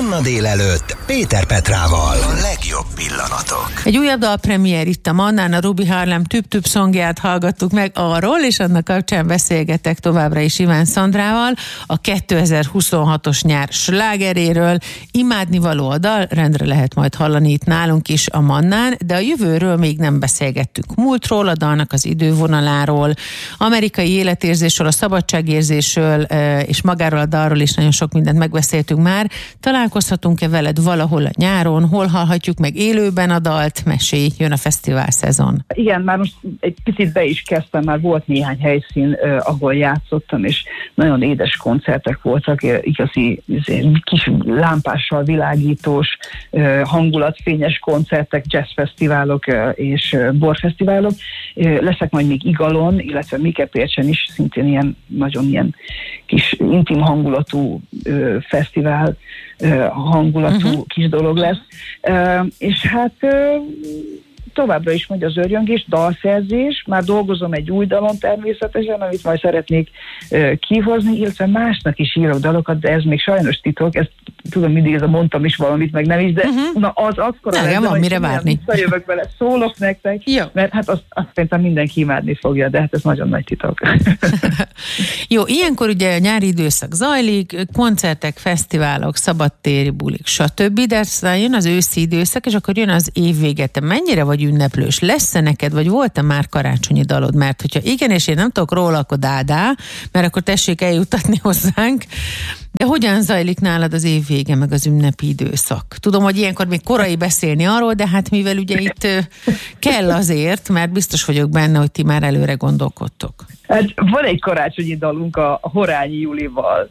Manna délelőtt Péter Petrával. A legjobb pillanatok. Egy újabb dalpremiér itt a Mannán, a Ruby Harlem Tüp-Tüp szongját hallgattuk meg arról, és annak kapcsán beszélgetek továbbra is Iván Szandrával, a 2026-os nyár slágeréről. Imádnivaló a dal, rendre lehet majd hallani itt nálunk is a Mannán, de a jövőről még nem beszélgettünk. Múltról, a dalnak az idővonaláról, amerikai életérzésről, a szabadságérzésről, és magáról a dalról is nagyon sok mindent megbeszéltünk már. Találkozhatunk-e veled valahol a nyáron? Hol hallhatjuk meg élőben a dalt? Mesélj, jön a fesztivál szezon. Igen, már most egy picit be is kezdtem, már volt néhány helyszín, ahol játszottam, és nagyon édes koncertek voltak, igazi kis lámpással világítós, hangulatfényes koncertek, jazzfesztiválok és borfesztiválok. Leszek majd még Igalon, illetve Mikepércsen is, szintén ilyen nagyon ilyen kis intim hangulatú fesztivál, hangulatú kis dolog lesz. És hát továbbra is megy az örjöngés, dalszerzés, már dolgozom egy új dalon természetesen, amit majd szeretnék kihozni, illetve másnak is írok dalokat, de ez még sajnos titok, ezt tudom, mindig ez a mondtam is valamit, meg nem is, de na az akkor van mire várni. Visszajövök vele, szólok nektek, jó. Mert hát azt szerintem mindenki imádni fogja, de hát ez nagyon nagy titok. Jó, ilyenkor ugye a nyári időszak zajlik, koncertek, fesztiválok, szabadtéri bulik, stb., de aztán jön az őszi időszak, és akkor jön az évvége. Te mennyire vagy ünneplős? Lesz-e neked, vagy volt-e már karácsonyi dalod? Mert hogyha igen, és én nem tudok róla, akkor dádá, mert akkor tessék eljutatni hozzánk. De hogyan zajlik nálad az évvége, meg az ünnepi időszak? Tudom, hogy ilyenkor még korai beszélni arról, de hát mivel ugye itt kell azért, mert biztos vagyok benne, hogy ti már előre gondolkodtok. Hát van egy karácsonyi dalunk a Horányi Julival,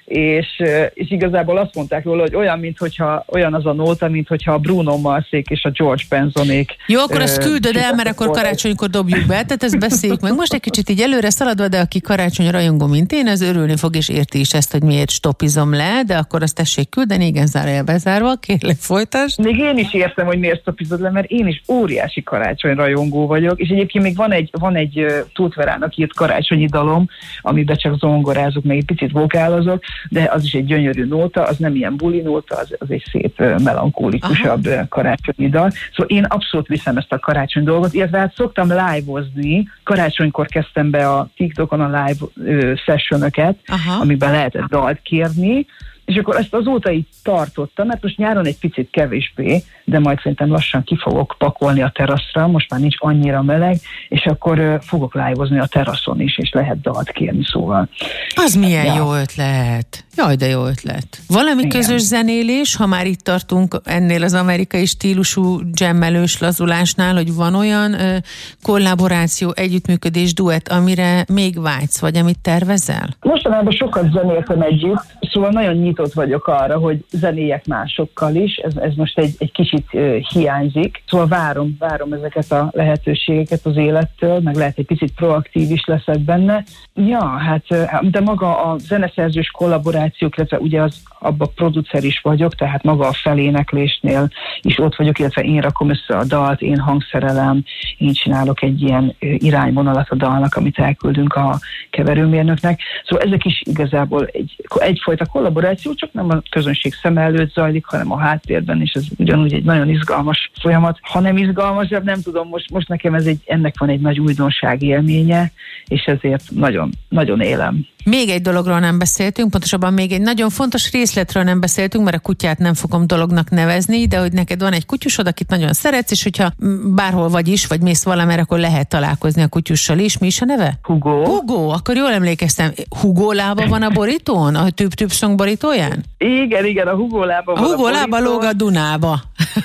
és igazából azt mondták róla, hogy olyan az a nóta, mint hogyha a Bruno Marsék és a George Bensonék. Jó, akkor azt küldöd el, mert akkor karácsonykor dobjuk be, tehát ezt beszéljük meg. Most egy kicsit így előre szaladva, de aki karácsony rajongó, mint én, az örülni fog, és érti is ezt, hogy miért stopizom le, de akkor azt tessék küldeni, igen, zárójelbe bezárva, kérlek folytasd. Még én is értem, hogy miért stopizod le, mert én is óriási karácsony rajongó vagyok, és egyébként még van egy Tóth Verának írt karácsonyi dalom, amiben csak zongorázok, meg egy picit vokálozok, de az is egy gyönyörű nóta, az nem ilyen buli nóta, az egy szép, melankólikusabb karácsonyi dal. Szóval én abszolút viszem ezt a karácsony dolgot, illetve hát szoktam live-ozni, karácsonykor kezdtem be a TikTokon a live sessionöket, amiben lehetett dalt kérni, és akkor ezt azóta így tartottam, mert most nyáron egy picit kevésbé, de majd szerintem lassan ki fogok pakolni a teraszra, most már nincs annyira meleg, és akkor fogok live-ozni a teraszon is, és lehet dalt kérni, szóval. Az milyen jó ötlet. Jaj, de jó ötlet. Valami igen. Közös zenélés, ha már itt tartunk ennél az amerikai stílusú jammelős lazulásnál, hogy van olyan kollaboráció, együttműködés, duett, amire még vágysz, vagy amit tervezel? Mostanában sokat zenéltem együtt, szóval nagyon nyitott vagyok arra, hogy zenéljek másokkal is, ez most egy kicsit hiányzik, szóval várom ezeket a lehetőségeket az élettől, meg lehet egy picit proaktív is leszek benne. Ja, hát de maga a zeneszerzős kollaborációk, illetve ugye abban producer is vagyok, tehát maga a feléneklésnél is ott vagyok, illetve én rakom össze a dalt, én hangszerelem, én csinálok egy ilyen irányvonalat a dalnak, amit elküldünk a keverőmérnöknek. Szóval ezek is igazából egyfajta kollaboráció, csak nem a közönség szem előtt zajlik, hanem a háttérben, és ez ugyanúgy egy nagyon izgalmas folyamat. Ha nem izgalmasabb, nem tudom, most nekem ennek van egy nagy újdonság élménye, és ezért nagyon, nagyon élem. Még egy dologról nem beszéltünk, pontosabban még egy nagyon fontos részletről nem beszéltünk, mert a kutyát nem fogom dolognak nevezni, de hogy neked van egy kutyusod, akit nagyon szeretsz, és hogyha bárhol vagy is, vagy mész valamerre, akkor lehet találkozni a kutyussal is. Mi is a neve? Hugo. Hugo, akkor jól emlékeztem. Hugo lába van a borítón? A Tüp-Tüp szong borítóján? Igen, a Hugo lába van a Hugo lába lóg a Dunába.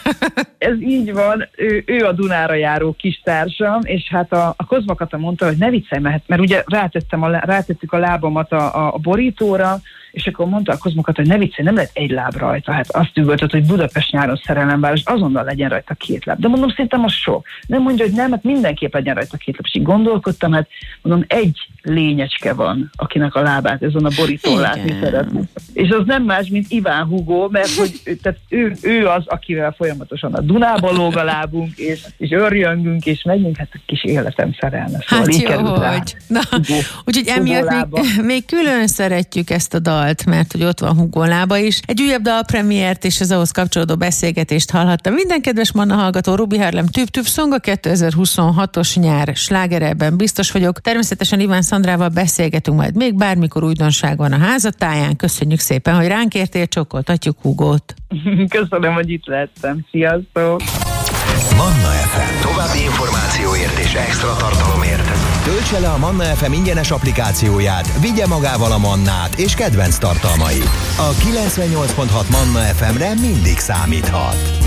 Ez így van, ő a Dunára járó kis társam, és hát a Kozma Kata mondta, hogy ne viccelj, mert ugye rátettük a lábamat a borítóra, és akkor mondta a Kozma Kata, hogy ne viccelj, nem lehet egy láb rajta. Hát azt üvöltött, hogy Budapest nyáron szerelemváros, azonnal legyen rajta 2 láb. De mondom, szerintem az sok. Nem mondja, hogy nem, hát mindenképp legyen rajta 2 láb. És így gondolkodtam, hát mondom, egy lényecske van, akinek a lábát ezen a borítón látni szeretne. És az nem más, mint Iván Hugo, mert hogy tehát ő az, akivel folyamatosan a Dunába lóg a lábunk, és örjöngünk, és megyünk, hát a kis életem szerelme. Szóval hát jó, hogy. Na, úgyhogy emiatt még külön szeretjük ezt a dalt. dalt, mert hogy ott van Hugo lába is. Egy újabb dalpremiért és az ahhoz kapcsolódó beszélgetést hallhattam. Minden kedves Manna hallgató, Ruby Harlem Tüp Song a 2026-os nyár slágere, ebben biztos vagyok. Természetesen Iván Szandrával beszélgetünk majd még bármikor újdonság van a házatáján. Köszönjük szépen, hogy ránk értél, csókoltatjuk Hugót. Köszönöm, hogy itt lettem. Sziasztok! Manna FM. További információért és extra tartalomért töltse le a Manna FM ingyenes applikációját, vigye magával a Mannát és kedvenc tartalmait. A 98.6 Manna FM-re mindig számíthat.